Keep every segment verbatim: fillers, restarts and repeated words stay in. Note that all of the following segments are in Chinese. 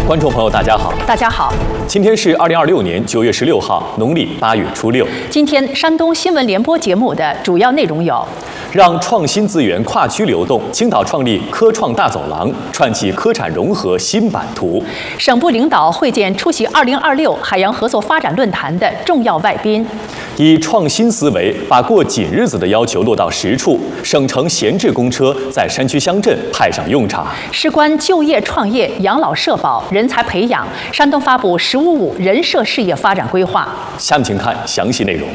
观众朋友，大家好， 大家好， 今天是二零二六年九月十六号，农历八月初六。 今天山东新闻联播节目的主要内容有： 让创新资源跨区流动，青岛创立科创大走廊，串起科产融合新版图； 省部领导会见出席二零二六海洋合作发展论坛的重要外宾； 以创新思维把过紧日子的要求落到实处，省城闲置公车在山区乡镇派上用场； 事关就业创业、养老社保、人才培养，山东发布“十五五”人社事业发展规划。 下面请看详细内容。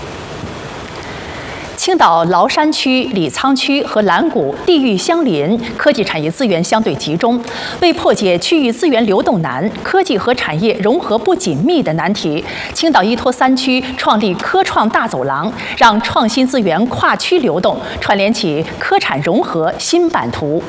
青岛崂山区、李沧区和蓝谷地域相邻，科技产业资源相对集中。为破解区域资源流动难、科技和产业融合不紧密的难题，青岛依托三区创立科创大走廊，让创新资源跨区流动，串联起科产融合新版图。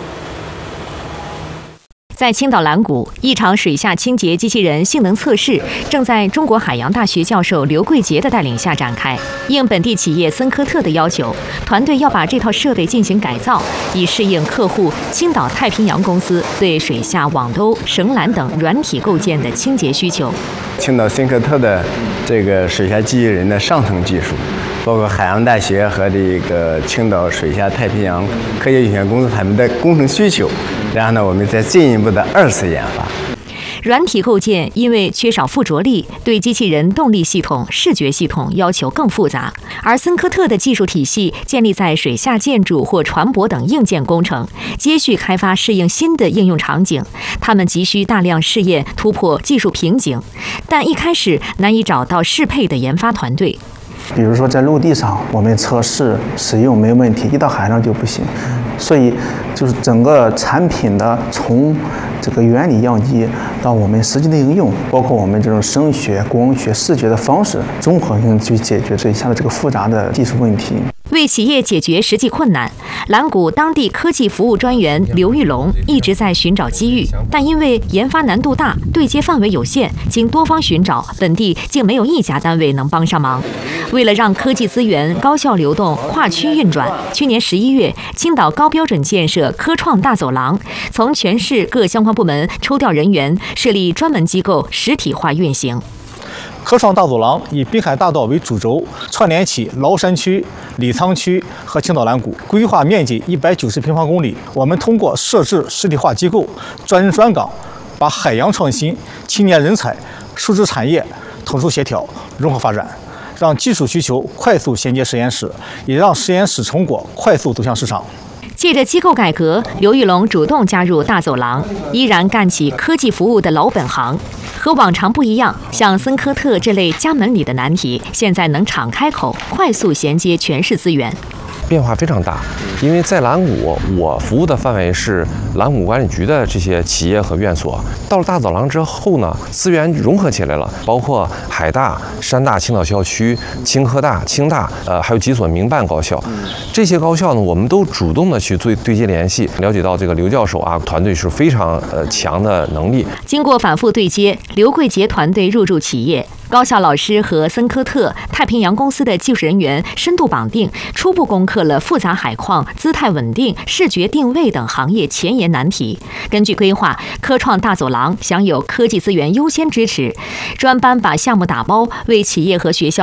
在青岛蓝谷，一场水下清洁机器人性能测试正在中国海洋大学教授刘桂杰的带领下展开。应本地企业森科特的要求，团队要把这套设备进行改造，以适应客户青岛太平洋公司对水下网兜、绳缆等软体构建的清洁需求。 青岛森科特的这个水下机器人的上层技术，包括海洋大学和这个青岛水下太平洋科技有限公司他们的工程需求，然后呢，我们再进一步的二次研发。 软体构建因为缺少附着力，对机器人动力系统、视觉系统要求更复杂。而森科特的技术体系建立在水下建筑或船舶等硬件工程，接续开发适应新的应用场景。他们急需大量试验，突破技术瓶颈，但一开始难以找到适配的研发团队。 比如说在陆地上我们测试使用没问题，一到海上就不行，所以就是整个产品的从这个原理样机到我们实际的应用，包括我们这种声学、光学、视觉的方式综合性去解决水下的这个复杂的技术问题。 为企业解决实际困难，蓝谷当地科技服务专员刘玉龙一直在寻找机遇，但因为研发难度大，对接范围有限，经多方寻找，本地竟没有一家单位能帮上忙。为了让科技资源高效流动、跨区运转，去年十一月，青岛高标准建设科创大走廊，从全市各相关部门抽调人员，设立专门机构，实体化运行。 科创大走廊以滨海大道为主轴，串联起崂山区、李沧区和青岛蓝谷，规划面积一百九十平方公里。我们通过设置实体化机构、专人专岗，把海洋创新、青年人才、数字产业统筹协调、融合发展，让技术需求快速衔接实验室，也让实验室成果快速走向市场。 借着机构改革，刘玉龙主动加入大走廊，依然干起科技服务的老本行。和往常不一样，像森科特这类家门里的难题，现在能敞开口，快速衔接全市资源。 变化非常大，因为在蓝谷，我服务的范围是蓝谷管理局的这些企业和院所。到了大走廊之后呢，资源融合起来了，包括海大、山大、青岛校区、青科大、青大，呃，还有几所民办高校。这些高校呢，我们都主动的去做对接联系，了解到这个刘教授啊，团队是非常呃强的能力。 经过反复对接，刘桂杰团队入驻企业。高校老师和森科特、太平洋公司的技术人员深度绑定，初步攻克了复杂海况、姿态稳定、视觉定位等行业前沿难题。根据规划，科创大走廊享有科技资源优先支持，专班把项目打包，为企业和学校